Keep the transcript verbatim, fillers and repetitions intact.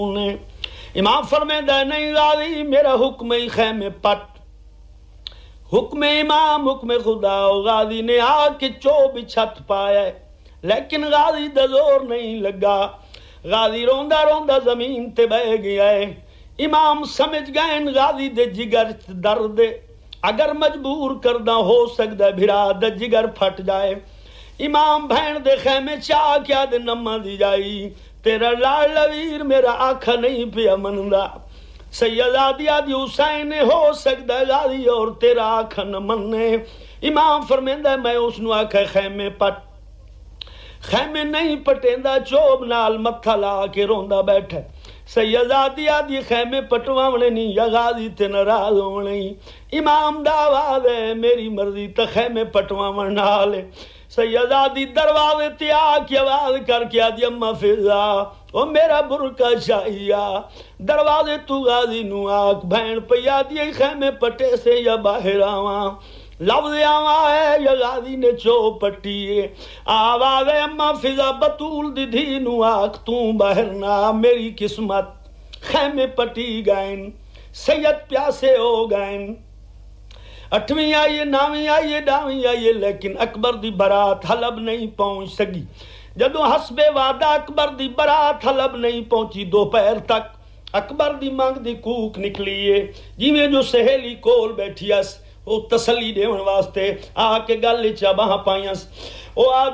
نے امام فرمائندا ہے نہیں غازی میرا حکم ہی خیمے پٹ، حکم امام حکم خدا، غازی نے آ کے چوب چھت پایا ہے، لیکن غازی دا زور نہیں لگا، غازی روندا روندا زمین تے بہ گیا ہے۔ امام سمجھ گئے غازی دے جگر درد، اگر مجبور کردہ ہو سکتا ہے بھرا دا جگر پھٹ جائے۔ امام بہن دے خیمے چاہ کیا دے نمہ دی جائی، تیرا لال لویر میرا آنکھا نہیں پیا مندا، سید آدھی آدھی حسین ہو سکتا ہے غازی اور تیرا آنکھا نہ مننے۔ امام فرمیندہ ہے میں اس نو آنکھا خیمے پٹ، خیمے نہیں پٹیندہ چوب نال متھا لا کے روندہ بیٹھا، سید آدھی آدھی خیمے پٹواونے نہیں یا غازی تے ناراض ہونے۔ امام دا آواز ہے میری مرضی تا خیمے پٹواون نالے، سید آدھی دروازے تے آ کے آواز کر کے آدھی اماں فضا او میرا برکا چاہیا، دروازے تو غازی نو آکھ بہن پیا دی خیمے پٹے سے یا باہر آواں، لفظ آواں ہے یا غازی نے چو پٹیے، آواز ہے اماں فضا بطول دی دھی نو آکھ تو باہر نہ، میری قسمت خیمے پٹی گائن، سید پیاسے ہو گائن، اٹھویں آئیے ناویں آئیے ڈاویں آئیے، لیکن اکبر دی برات حلب نہیں پہنچ سکی۔ جدو حسب وعدہ اکبر دی برات حلب نہیں پہنچی، دوپہر تک اکبر دی مانگ دی کوک نکلی ہے، جی میں جو سہیلی کول بیٹھی اس وہ تسلی دیون واسطے آ کے گل چا باہاں پائیاں، وہ